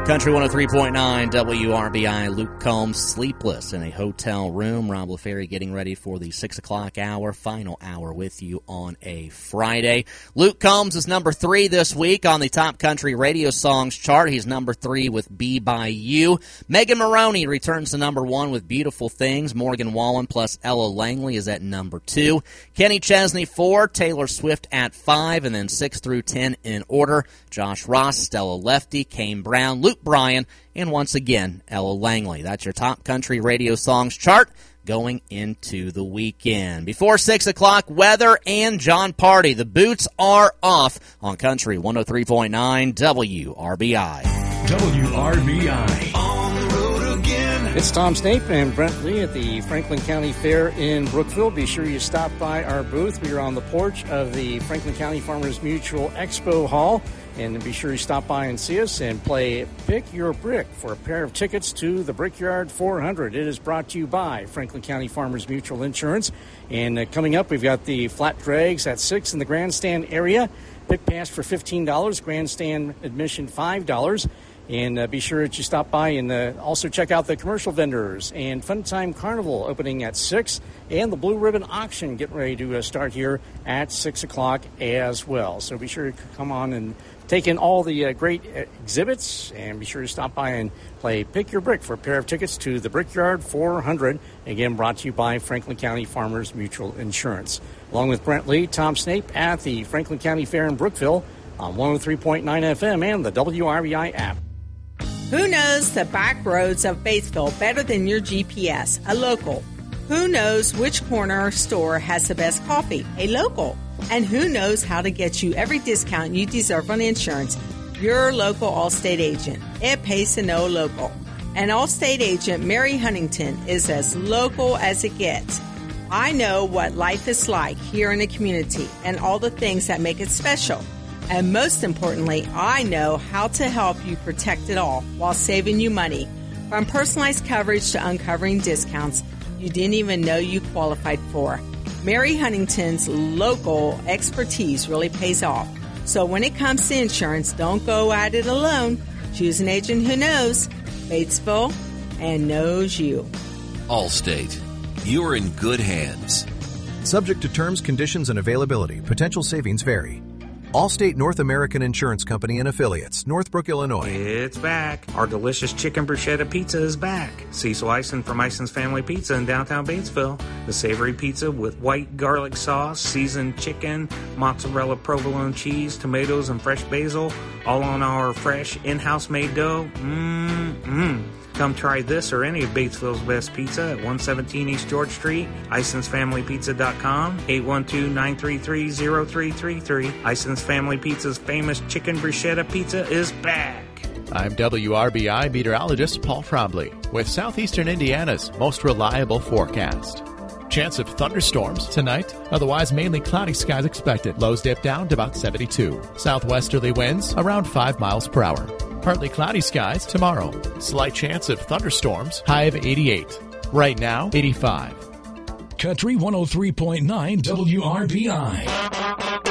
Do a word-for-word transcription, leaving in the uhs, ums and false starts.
Country one oh three point nine W R B I. Luke Combs sleepless in a hotel room. Rob LaFerry getting ready for the six o'clock hour, final hour with you on a Friday. Luke Combs is number three this week on the Top Country Radio Songs chart. He's number three with Be By You. Megan Maroney returns to number one with Beautiful Things. Morgan Wallen plus Ella Langley is at number two. Kenny Chesney four, Taylor Swift at five, and then six through ten in order. Josh Ross, Stella Lefty, Kane Brown, Luke Bryan, and once again, Ella Langley. That's your Top Country Radio Songs chart going into the weekend. Before six o'clock, weather and John Party. The boots are off on Country one oh three point nine W R B I. W R B I. On the road again. It's Tom Snape and Brent Lee at the Franklin County Fair in Brookville. Be sure you stop by our booth. We are on the porch of the Franklin County Farmers Mutual Expo Hall. And be sure you stop by and see us and play Pick Your Brick for a pair of tickets to the Brickyard four hundred. It is brought to you by Franklin County Farmers Mutual Insurance. And uh, coming up, we've got the flat drags at six in the grandstand area. Pit pass for fifteen dollars, grandstand admission five dollars. And uh, be sure that you stop by and uh, also check out the commercial vendors. And Fun Time Carnival opening at six. And the Blue Ribbon Auction getting ready to uh, start here at six o'clock as well. So be sure to come on and take in all the uh, great exhibits, and be sure to stop by and play Pick Your Brick for a pair of tickets to the Brickyard four hundred. Again, brought to you by Franklin County Farmers Mutual Insurance. Along with Brent Lee, Tom Snape at the Franklin County Fair in Brookville on one oh three point nine F M and the W R B I app. Who knows the back roads of Batesville better than your G P S? A local. Who knows which corner store has the best coffee? A local. And who knows how to get you every discount you deserve on insurance? Your local Allstate agent. It pays to know local. And Allstate agent Mary Huntington is as local as it gets. I know what life is like here in the community and all the things that make it special. And most importantly, I know how to help you protect it all while saving you money. From personalized coverage to uncovering discounts you didn't even know you qualified for. Mary Huntington's local expertise really pays off. So when it comes to insurance, don't go at it alone. Choose an agent who knows Batesville and knows you. Allstate. You're in good hands. Subject to terms, conditions, and availability. Potential savings vary. Allstate North American Insurance Company and Affiliates, Northbrook, Illinois. It's back. Our delicious chicken bruschetta pizza is back. Cecil Eisen from Eisen's Family Pizza in downtown Batesville. The savory pizza with white garlic sauce, seasoned chicken, mozzarella provolone cheese, tomatoes, and fresh basil, all on our fresh in-house made dough. Mmm-mmm. Come try this or any of Batesville's best pizza at one seventeen East George Street, Isons Family Pizza dot com, eight one two, nine three three, zero three three three. Isons Family Pizza's famous chicken bruschetta pizza is back. I'm W R B I meteorologist Paul Trombley with Southeastern Indiana's most reliable forecast. Chance of thunderstorms tonight, otherwise mainly cloudy skies expected. Lows dip down to about seventy-two. Southwesterly winds around five miles per hour. Partly cloudy skies tomorrow. Slight chance of thunderstorms, high of eighty-eight. Right now, eighty-five. Country one oh three point nine W R B I.